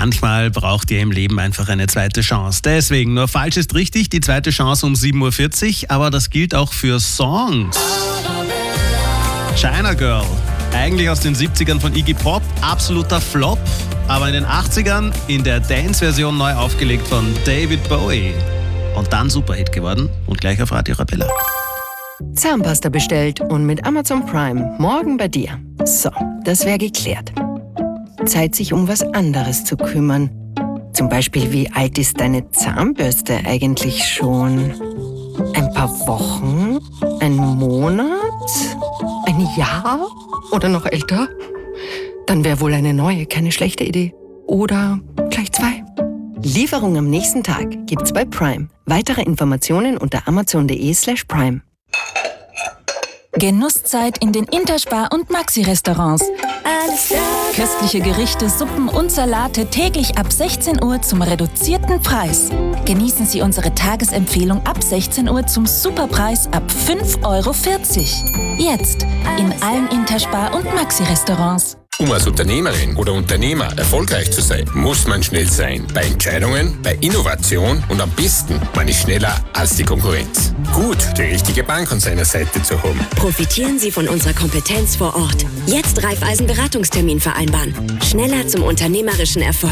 manchmal braucht ihr im Leben einfach eine zweite Chance. Deswegen, nur falsch ist richtig, die zweite Chance um 7.40 Uhr, aber das gilt auch für Songs. China Girl, eigentlich aus den 70ern von Iggy Pop, absoluter Flop, aber in den 80ern in der Dance-Version neu aufgelegt von David Bowie. Und dann Superhit geworden und gleich auf Radio Arabella. Zahnpasta bestellt und mit Amazon Prime morgen bei dir. So, das wäre geklärt. Zeit, sich um was anderes zu kümmern. Zum Beispiel, wie alt ist deine Zahnbürste eigentlich schon? Ein paar Wochen? Ein Monat? Ein Jahr? Oder noch älter? Dann wäre wohl eine neue keine schlechte Idee. Oder gleich 2. Lieferung am nächsten Tag gibt's bei Prime. Weitere Informationen unter amazon.de/prime. Genusszeit in den Interspar- und Maxi-Restaurants. Köstliche Gerichte, Suppen und Salate täglich ab 16 Uhr zum reduzierten Preis. Genießen Sie unsere Tagesempfehlung ab 16 Uhr zum Superpreis ab 5,40 €. Jetzt in allen Interspar- und Maxi-Restaurants. Um als Unternehmerin oder Unternehmer erfolgreich zu sein, muss man schnell sein. Bei Entscheidungen, bei Innovation und am besten, man ist schneller als die Konkurrenz. Gut, die richtige Bank an seiner Seite zu haben. Profitieren Sie von unserer Kompetenz vor Ort. Jetzt Raiffeisen Beratungstermin vereinbaren. Schneller zum unternehmerischen Erfolg.